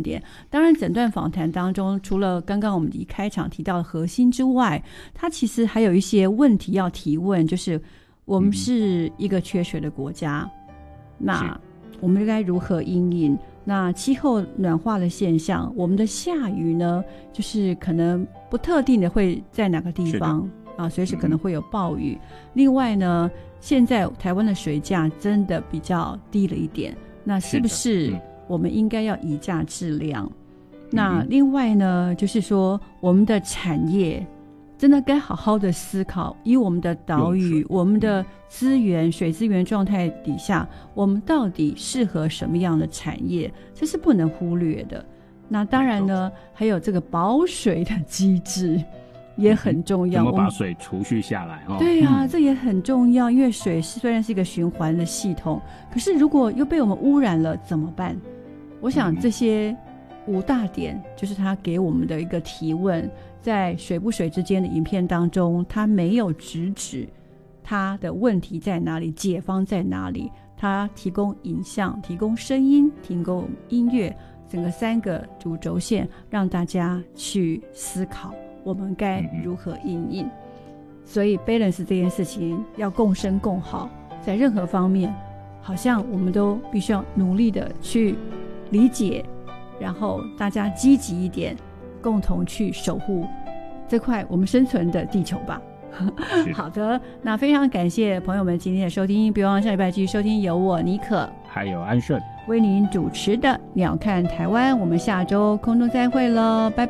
观点。当然整段访谈当中，除了刚刚我们一开场提到的核心之外，它其实还有一些问题要提问，就是我们是一个缺水的国家，那我们应该如何因应？那气候暖化的现象，我们的下雨呢，就是可能不特定的会在哪个地方啊，随时可能会有暴雨。另外呢，现在台湾的水价真的比较低了一点，那是不是我们应该要以价制量？那另外呢，就是说我们的产业真的该好好的思考，以我们的岛屿、我们的资源、水资源状态底下，我们到底适合什么样的产业，这是不能忽略的。那当然呢，还有这个保水的机制也很重要， 怎么把水储蓄下来对啊，这也很重要，因为水虽然是一个循环的系统，可是如果又被我们污染了怎么办？我想这些5大点就是他给我们的一个提问。在水不水之间的影片当中，他没有直指他的问题在哪里，解方在哪里，他提供影像、提供声音、提供音乐，整个3个主轴线让大家去思考我们该如何因应。所以 balance 这件事情要共生共好，在任何方面好像我们都必须要努力的去理解，然后大家积极一点，共同去守护这块我们生存的地球吧。好的，那非常感谢朋友们今天的收听，别忘了下礼拜继续收听由我妮可还有安顺为您主持的鸟看台湾，我们下周空中再会了，拜拜。